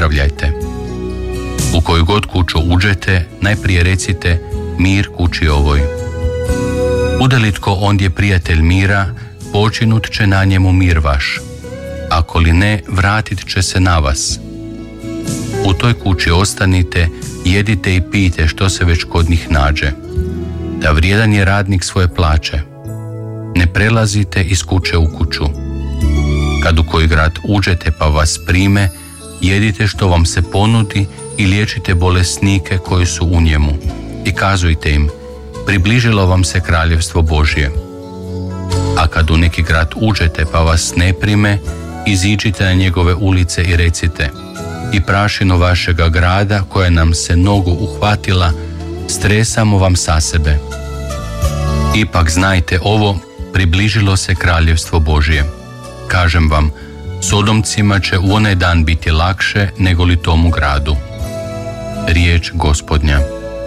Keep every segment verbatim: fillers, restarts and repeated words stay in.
pozdravljajte. U koju god kuću uđete, najprije recite mir kući ovoj. Bude li tko ondje prijatelj mira, počinut će na njemu mir vaš. Ako li ne, vratit će se na vas. U toj kući ostanite, jedite i pijte što se već kod njih nađe. Da vrijedan je radnik svoje plaće. Ne prelazite iz kuće u kuću. Kad u koji grad uđete pa vas prime, jedite što vam se ponudi i liječite bolesnike koji su u njemu. I kazujte im, približilo vam se kraljevstvo Božje. A kad u neki grad uđete pa vas ne prime, iziđite na njegove ulice i recite, i prašinu vašega grada koja nam se nogu uhvatila, stresamo vam sa sebe. Ipak znajte ovo, približilo se kraljevstvo Božje. Kažem vam, Sodomcima će u onaj dan biti lakše nego li tomu gradu. Riječ Gospodnja.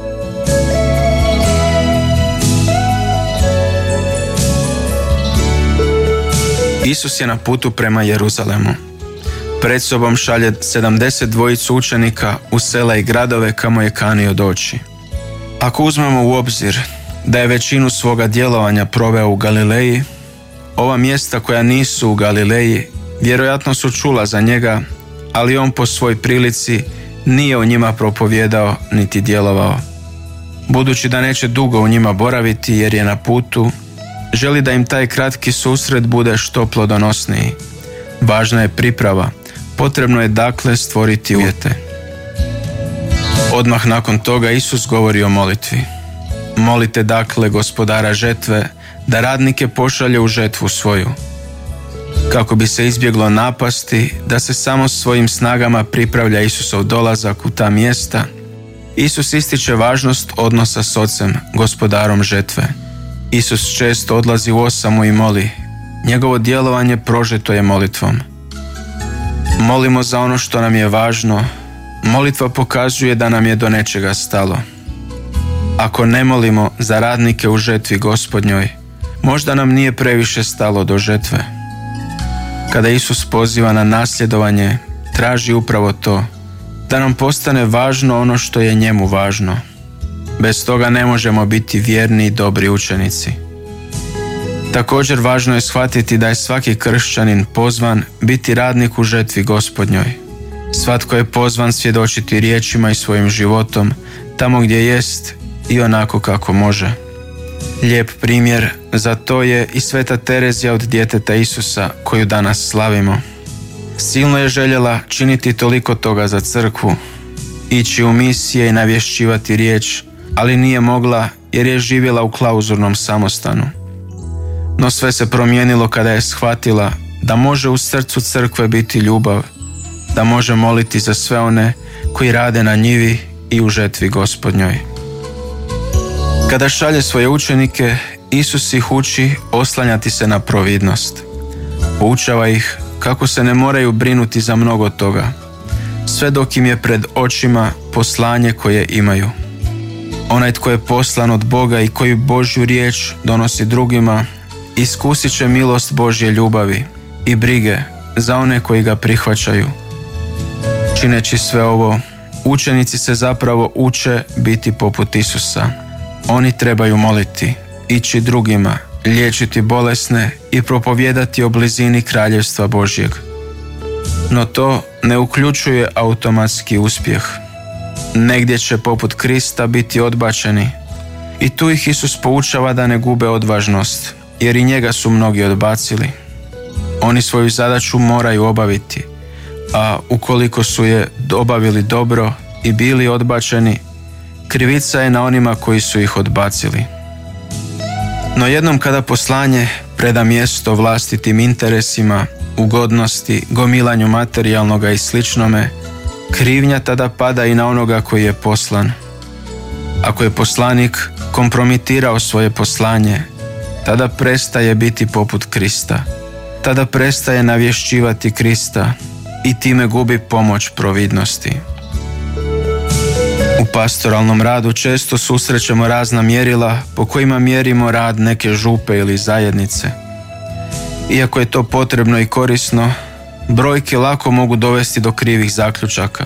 Isus je na putu prema Jeruzalemu. Pred sobom šalje sedamdeset dvojicu učenika u sela i gradove kamo je kanio doći. Ako uzmemo u obzir da je većinu svoga djelovanja proveo u Galileji, ova mjesta koja nisu u Galileji vjerojatno su čula za njega, ali on po svoj prilici nije o njima propovjedao niti djelovao. Budući da neće dugo u njima boraviti jer je na putu, želi da im taj kratki susret bude što plodonosniji. Važna je priprava, potrebno je dakle stvoriti uvjete. Odmah nakon toga Isus govori o molitvi. Molite dakle Gospodara žetve da radnike pošalje u žetvu svoju. Kako bi se izbjeglo napasti da se samo svojim snagama pripravlja Isusov dolazak u ta mjesta, Isus ističe važnost odnosa s Ocem, Gospodarom žetve. Isus često odlazi u osamu i moli. Njegovo djelovanje prožeto je molitvom. Molimo za ono što nam je važno. Molitva pokazuje da nam je do nečega stalo. Ako ne molimo za radnike u žetvi Gospodnjoj, možda nam nije previše stalo do žetve. Kada Isus poziva na nasljedovanje, traži upravo to, da nam postane važno ono što je njemu važno. Bez toga ne možemo biti vjerni i dobri učenici. Također važno je shvatiti da je svaki kršćanin pozvan biti radnik u žetvi Gospodnjoj. Svatko je pozvan svjedočiti riječima i svojim životom tamo gdje jest i onako kako može. Lijep primjer za to je i sveta Terezija od djeteta Isusa koju danas slavimo. Silno je željela činiti toliko toga za crkvu, ići u misije i navješćivati riječ, ali nije mogla jer je živjela u klauzurnom samostanu. No sve se promijenilo kada je shvatila da može u srcu crkve biti ljubav, da može moliti za sve one koji rade na njivi i u žetvi Gospodnjoj. Kada šalje svoje učenike, Isus ih uči oslanjati se na providnost. Poučava ih kako se ne moraju brinuti za mnogo toga, sve dok im je pred očima poslanje koje imaju. Onaj tko je poslan od Boga i koji Božju riječ donosi drugima, iskusit će milost Božje ljubavi i brige za one koji ga prihvaćaju. Čineći sve ovo, učenici se zapravo uče biti poput Isusa. Oni trebaju moliti, ići drugima, liječiti bolesne i propovijedati o blizini kraljevstva Božjeg. No to ne uključuje automatski uspjeh. Negdje će poput Krista biti odbačeni i tu ih Isus poučava da ne gube odvažnost, jer i njega su mnogi odbacili. Oni svoju zadaću moraju obaviti, a ukoliko su je obavili dobro i bili odbačeni, krivica je na onima koji su ih odbacili. No jednom kada poslanje preda mjesto vlastitim interesima, ugodnosti, gomilanju materijalnoga i sličnome, krivnja tada pada i na onoga koji je poslan. Ako je poslanik kompromitirao svoje poslanje, tada prestaje biti poput Krista. Tada prestaje navješćivati Krista i time gubi pomoć providnosti. U pastoralnom radu često susrećemo razna mjerila po kojima mjerimo rad neke župe ili zajednice. Iako je to potrebno i korisno, brojke lako mogu dovesti do krivih zaključaka.